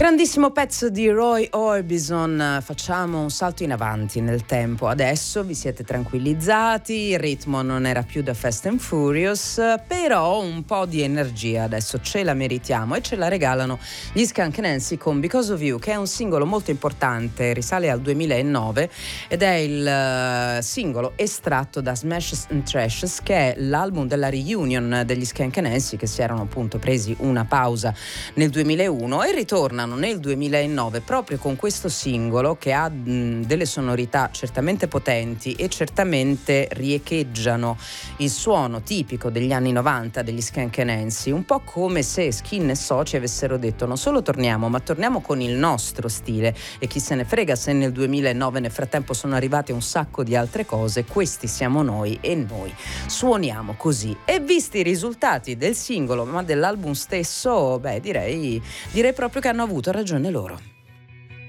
Grandissimo pezzo di Roy Orbison. Facciamo un salto in avanti nel tempo. Adesso vi siete tranquillizzati, il ritmo non era più da Fast and Furious, però un po' di energia adesso ce la meritiamo e ce la regalano gli Skunk Nancy con Because of You, che è un singolo molto importante, risale al 2009 ed è il singolo estratto da Smashes and Trashes, che è l'album della reunion degli Skunk Nancy, che si erano appunto presi una pausa nel 2001 e ritornano nel 2009 proprio con questo singolo che ha delle sonorità certamente potenti e certamente riecheggiano il suono tipico degli anni 90 degli Skunk Nancy, un po' come se Skin e Soci avessero detto: non solo torniamo, ma torniamo con il nostro stile, e chi se ne frega se nel 2009 nel frattempo sono arrivate un sacco di altre cose, questi siamo noi e noi suoniamo così. E visti i risultati del singolo ma dell'album stesso, direi proprio che hanno avuto ragione loro.